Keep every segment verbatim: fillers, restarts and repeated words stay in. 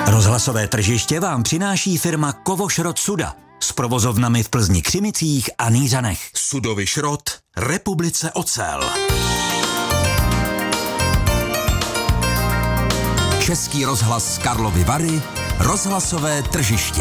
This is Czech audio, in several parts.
Rozhlasové tržiště vám přináší firma Kovošrot Suda s provozovnami v Plzni, Křimicích a Nýřanech. Sudový šrot Republice ocel. Český rozhlas Karlovy Vary, rozhlasové tržiště.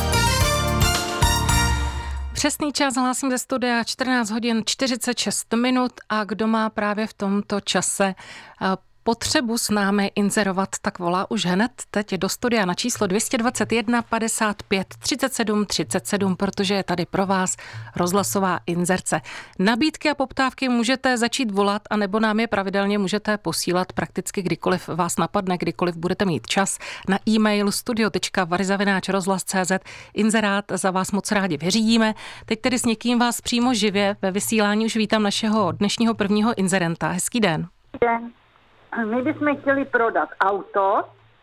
Přesný čas hlásím ze studia čtrnáct hodin čtyřicet šest minut a kdo má právě v tomto čase potřebu s námi inzerovat, tak volá už hned teď do studia na číslo dvě stě dvacet jedna padesát pět třicet sedm třicet sedm, protože je tady pro vás rozhlasová inzerce. Nabídky a poptávky můžete začít volat, anebo nám je pravidelně můžete posílat prakticky kdykoliv vás napadne, kdykoliv budete mít čas na e-mail studio tečka vary zavináč rozhlas tečka cé zet. Inzerát za vás moc rádi vyřídíme. Teď tedy s někým vás přímo živě ve vysílání už vítám našeho dnešního prvního inzerenta. Hezký den. Den. My bychom chtěli prodat auto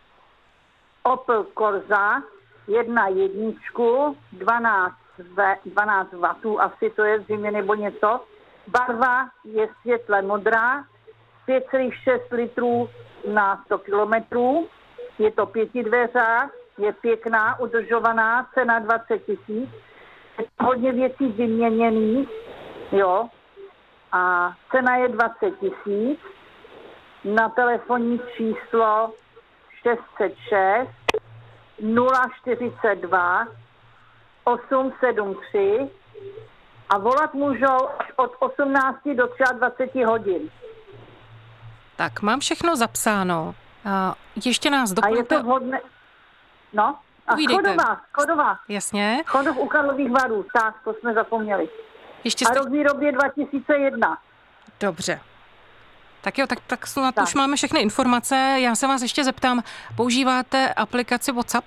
Opel Corsa, jedna jedničku, dvanáct, dvanáct wattů, asi to je zřejmě nebo něco. Barva je světle modrá, pět celá šest litrů na sto kilometrů. Je to pětidveřák, je pěkná, udržovaná, cena dvacet tisíc. Je hodně věcí vyměněných, jo. A cena je dvacet tisíc. Na telefonní číslo šest set šest nula čtyřicet dva osm sedm tři a volat můžou až od osmnácti do dvaceti tří hodin. Tak, mám všechno zapsáno. A ještě nás doplňte. A je to vhodné... No, a Schodová, Schodová. Jasně. Schodov u Karlových Varů, tak, to jsme zapomněli. Ještě a jste... rok výroby dva tisíce jedna. Dobře. Tak jo, tak, tak snad tak. Už máme všechny informace. Já se vás ještě zeptám, používáte aplikaci WhatsApp?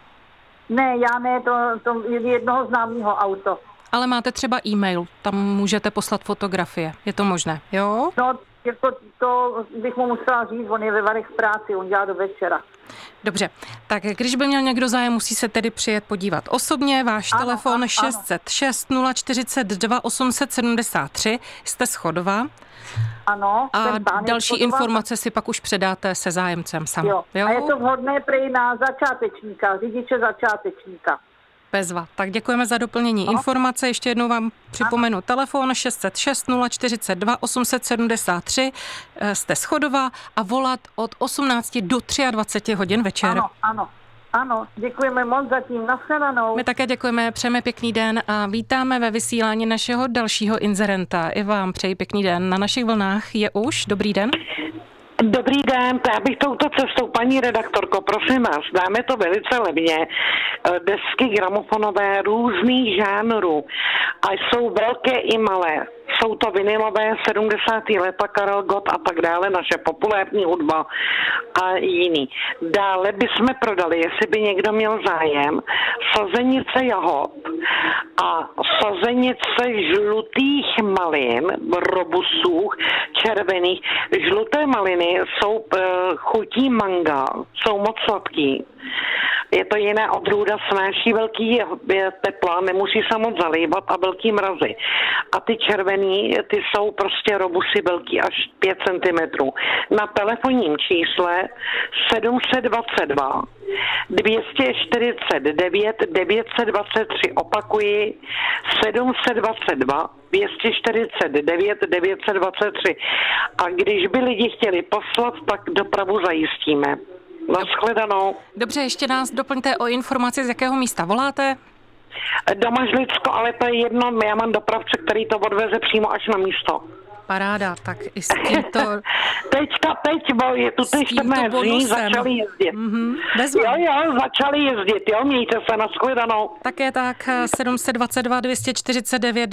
Ne, já ne, to, to je jednoho známého auto. Ale máte třeba e-mail, tam můžete poslat fotografie, je to možné, jo? No, to, to bych mu musela říct, on je ve Varech v práci, on dělá do večera. Dobře, tak když by měl někdo zájem, musí se tedy přijet podívat osobně. Váš ano, telefon ano, šest set šest nula čtyřicet dva osm set sedmdesát tři, jste Schodová. Ano. A další informace si pak už předáte se zájemcem sám. Jo. jo. A je to vhodné prej na začátečníka, řidiče začátečníka. Bezva. Tak děkujeme za doplnění no. informace. Ještě jednou vám připomenu ano. telefon šest set šest nula čtyřicet dva osm set sedmdesát tři. Jste Schodová a volat od osmnácti do dvaceti tří hodin večer. Ano, ano. Ano, děkujeme moc zatím, nashledanou. My také děkujeme, přejeme pěkný den a vítáme ve vysílání našeho dalšího inzerenta. I vám přeji pěkný den. Na našich vlnách je už. Dobrý den. Dobrý den, to já bych touto cestou, paní redaktorko, prosím vás, dáme to velice levně, desky gramofonové různých žánrů a jsou velké i malé. Jsou to vinylové sedmdesátá léta, Karel Gott a tak dále, naše populární hudba a jiný. Dále bychom prodali, jestli by někdo měl zájem, sazenice jahod a sazenice žlutých malin, robusů, červených. Žluté maliny jsou chutí manga, jsou moc sladký. Je to jiná odrůda, snáší velký je, je tepla, nemusí se moc zalívat a velký mrazy. A ty červený, ty jsou prostě robusy velký až pět centimetrů. Na telefonním čísle sedm set dvacet dva dvě stě čtyřicet devět devět set dvacet tři, opakuji sedm set dvacet dva dvě stě čtyřicet devět devět set dvacet tři. A když by lidi chtěli poslat, tak dopravu zajistíme. Nashledanou. Dobře, ještě nás doplňte o informaci, z jakého místa voláte. Domažlicko, ale to je jedno, já mám dopravce, který to odveze přímo až na místo. Paráda, tak i s tímto... Teďka, teď, bo je tu teď čtrnáct dní, začali jezdit. Mm-hmm. Jo, jo, začali jezdit, jo, mějte se, nashledanou. Také tak, sedm set dvacet dva dvě stě čtyřicet devět